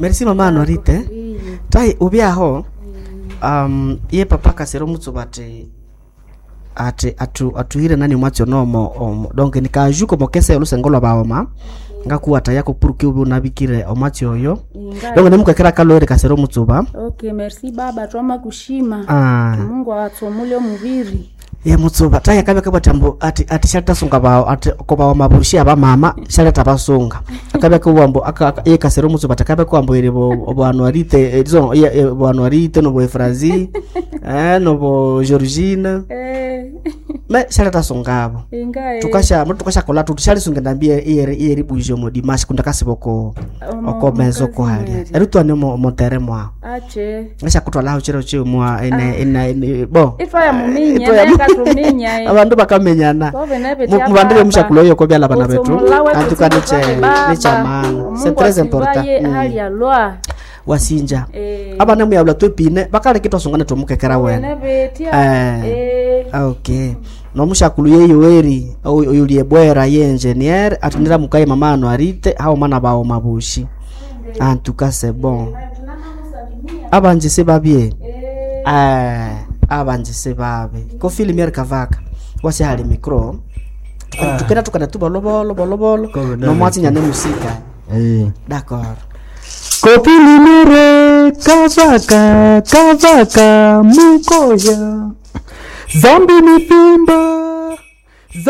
Merci mama Anuarite. Tai ubiaho ye papa Kasero Mutsuba ate atuhire nani mwacho nomo donc nikajuko mokese olusengo lwa baoma ngakuwa tayako puruki ubi unabikire omwacho oyo donc nemukakira kalore Kasero Mutsuba. Okay, merci baba twama kushima. Mungu atsomule mubiri. Ye Mutsuba taya kabe kabatambo ati shata sunga bao ati koba mabushi aba mama shata basunga akabe kubambo ye Kasero Mutsuba takabe kwambo ire bo Anuarite zo bo Anuarite no bo Efrazi no bo Georgina me shata sungabo tukasha kola tushali sunga ndambie iri bujo mo dimash kundakasiboko okobenzo ko hali eruto ne mo teremo ache ngasha kutwala uchero che mwa ene bo ifaya muminya tuminya abantu bakamenyana mubandire mushakulo yo ko byala bana betu atukaniche ni chamana c'est très important hali ya lwa wasinja abana mu yabula topine bakale kitosungana tomukekera wena okay no mushakulo yeyo weri oyulie bwera ye engineer atunira mukaye mama Anuarite hao mana bawo mabushi en tout cas c'est bon abanje se babie abanje se babe ko filmier kavaka wasi hali micro tukana tuba lobolo no mwati nyane musika d'accord ko filmier kavaka mukoya zambi ni pimba